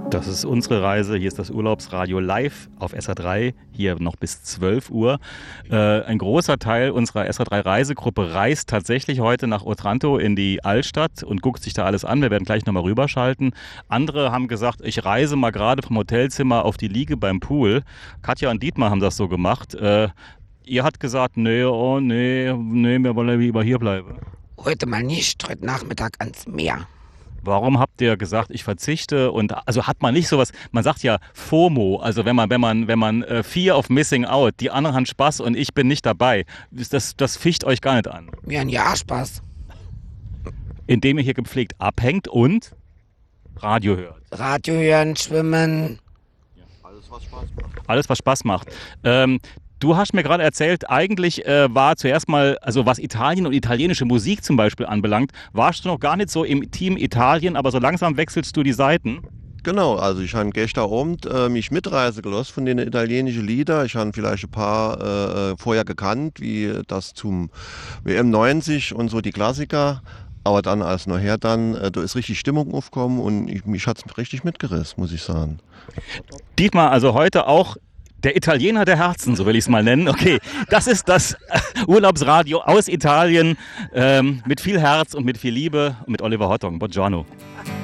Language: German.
Das ist unsere Reise. Hier ist das Urlaubsradio live auf SR3, hier noch bis 12 Uhr. Ein großer Teil unserer SR3-Reisegruppe reist tatsächlich heute nach Otranto in die Altstadt und guckt sich da alles an. Wir werden gleich nochmal rüberschalten. Andere haben gesagt, ich reise mal gerade vom Hotelzimmer auf die Liege beim Pool. Katja und Dietmar haben das so gemacht. Ihr habt gesagt, nee, wir wollen lieber hier bleiben. Heute mal nicht, heute Nachmittag ans Meer. Warum habt ihr gesagt, ich verzichte? Und also hat man nicht sowas, man sagt ja FOMO, also wenn man Fear of Missing Out, die anderen haben Spaß und ich bin nicht dabei. Das ficht euch gar nicht an. Wir haben ja Spaß. Indem ihr hier gepflegt abhängt und Radio hört. Radio hören, schwimmen. Ja, alles, was Spaß macht. Alles, was Spaß macht. Du hast mir gerade erzählt, eigentlich war zuerst mal, also was Italien und italienische Musik zum Beispiel anbelangt, warst du noch gar nicht so im Team Italien, aber so langsam wechselst du die Seiten. Genau, also ich habe gestern Abend mich mitreisen gelassen von den italienischen Liedern. Ich habe vielleicht ein paar vorher gekannt, wie das zum WM 90 und so die Klassiker. Aber dann als nachher da ist richtig Stimmung aufgekommen und mich hat es richtig mitgerissen, muss ich sagen. Dietmar, also heute auch der Italiener der Herzen, so will ich es mal nennen. Okay, das ist das Urlaubsradio aus Italien mit viel Herz und mit viel Liebe und mit Oliver Hottung. Buongiorno.